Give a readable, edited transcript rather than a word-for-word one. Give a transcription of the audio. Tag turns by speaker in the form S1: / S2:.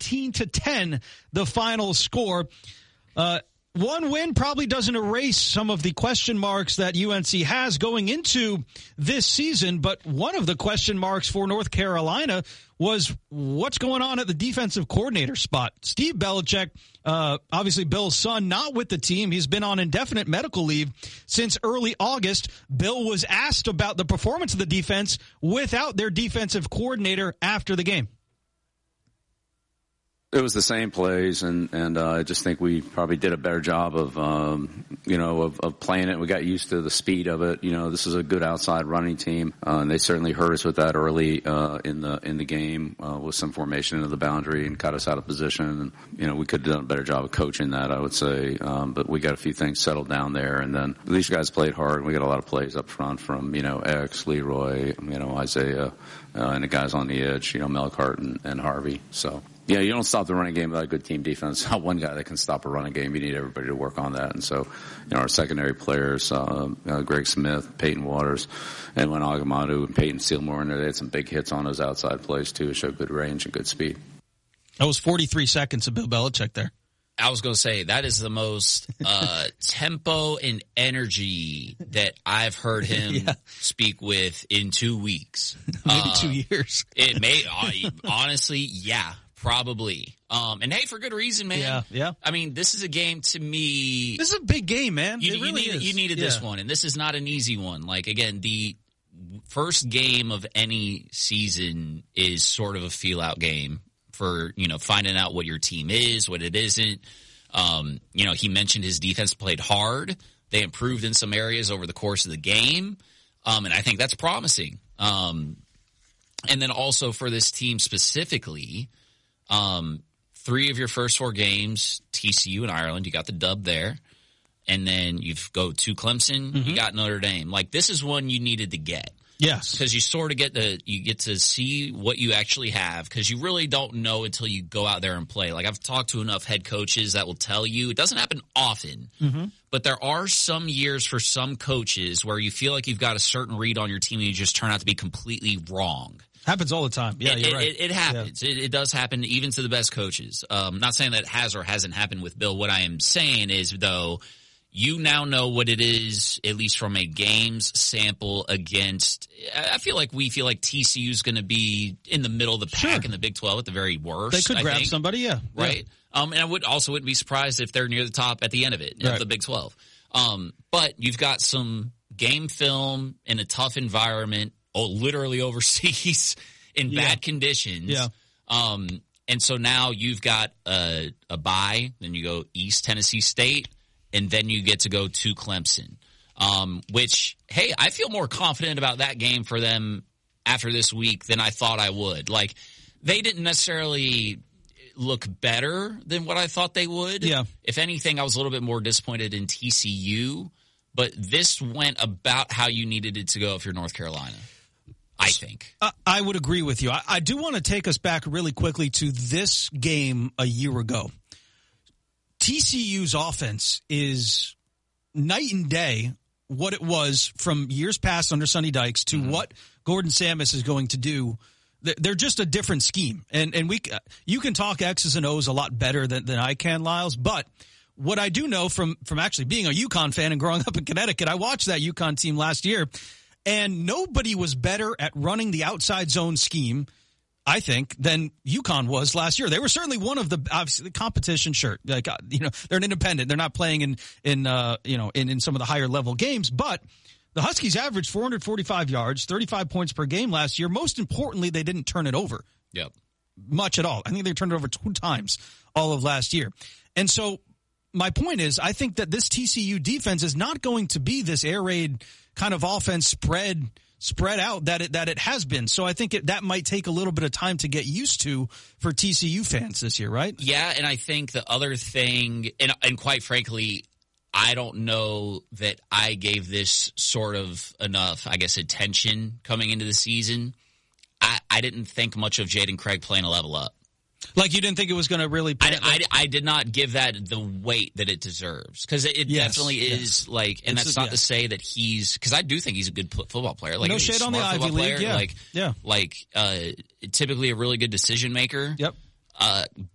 S1: 18-10, the final score. One win probably doesn't erase some of the question marks that UNC has going into this season, but one of the question marks for North Carolina was what's going on at the defensive coordinator spot. Steve Belichick, obviously Bill's son, not with the team. He's been on indefinite medical leave since early August. Bill was asked about the performance of the defense without their defensive coordinator after the game.
S2: It was the same plays, and I just think we probably did a better job of playing it. We got used to the speed of it. This is a good outside running team, and they certainly hurt us with that early in the game with some formation into the boundary and cut us out of position. And we could have done a better job of coaching that, I would say. But we got a few things settled down there, and then these guys played hard. We got a lot of plays up front from X, Leroy, Isaiah, and the guys on the edge, Melkart and Harvey. So. Yeah, you don't stop the running game without a good team defense. Not one guy that can stop a running game. You need everybody to work on that. And so, our secondary players, Greg Smith, Peyton Waters, and when Agamadu and Peyton Steelmore in there, they had some big hits on those outside plays too. It showed good range and good speed.
S1: That was 43 seconds of Bill Belichick there.
S3: I was going to say, that is the most tempo and energy that I've heard him speak with in 2 weeks.
S1: Maybe 2 years.
S3: It may, honestly, yeah. Probably. And hey, for good reason, man.
S1: Yeah.
S3: I mean, this is a game to me.
S1: This is a big game, man.
S3: You needed this one, and this is not an easy one. Like, again, the first game of any season is sort of a feel-out game for, finding out what your team is, what it isn't. He mentioned his defense played hard. They improved in some areas over the course of the game. And I think that's promising. And then also for this team specifically, 3 of your first 4 games, TCU and Ireland, you got the dub there. And then you go to Clemson, you got Notre Dame. Like, this is one you needed to get.
S1: Yes.
S3: Because you sort of get to see what you actually have, because you really don't know until you go out there and play. Like, I've talked to enough head coaches that will tell you it doesn't happen often, but there are some years for some coaches where you feel like you've got a certain read on your team and you just turn out to be completely wrong.
S1: Happens all the time. Yeah, you're right.
S3: It happens. Yeah. It does happen even to the best coaches. Not saying that it has or hasn't happened with Bill. What I am saying is, though, you now know what it is, at least from a games sample against – I feel like TCU is going to be in the middle of the pack in the Big 12 at the very worst.
S1: They could grab somebody, yeah.
S3: Right? Yeah. And I wouldn't be surprised if they're near the top at the end of it, of the Big 12. But you've got some game film in a tough environment, literally overseas in bad conditions.
S1: Yeah.
S3: And so now you've got a bye, then you go East Tennessee State, and then you get to go to Clemson, which, hey, I feel more confident about that game for them after this week than I thought I would. Like, they didn't necessarily look better than what I thought they would.
S1: Yeah.
S3: If anything, I was a little bit more disappointed in TCU, but this went about how you needed it to go if you're North Carolina, I think.
S1: I would agree with you. I do want to take us back really quickly to this game a year ago. TCU's offense is night and day what it was from years past under Sonny Dykes to what Gordon Samus is going to do. They're just a different scheme. And you can talk X's and O's a lot better than I can, Lyles. But what I do know from actually being a UConn fan and growing up in Connecticut, I watched that UConn team last year, and nobody was better at running the outside zone scheme, I think, than UConn was last year. They were certainly one of the, obviously, the competition. Sure, like, they're an independent. They're not playing in some of the higher level games. But the Huskies averaged 445 yards, 35 points per game last year. Most importantly, they didn't turn it over.
S3: Yep,
S1: much at all. I think they turned it over 2 times all of last year. And so my point is, I think that this TCU defense is not going to be this air raid kind of offense spread out that it has been. So I think that might take a little bit of time to get used to for TCU fans this year, right?
S3: Yeah, and I think the other thing, and quite frankly, I don't know that I gave this sort of enough, I guess, attention coming into the season. I didn't think much of Jaden Craig playing a level up.
S1: Like, you didn't think it was going to really
S3: I did not give that the weight that it deserves, because it definitely is, like, and that's not to say that he's, because I do think he's a good football player. Like,
S1: no shade on the Ivy League,
S3: typically a really good decision maker.
S1: Yep.